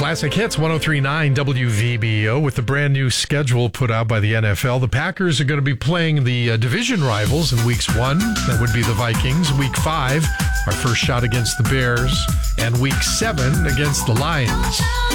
Classic Hits 103.9 WVBO with the brand new schedule put out by the NFL. The Packers are going to be playing the division rivals in weeks 1. That would be the Vikings. Week 5, our first shot against the Bears. And week 7 against the Lions.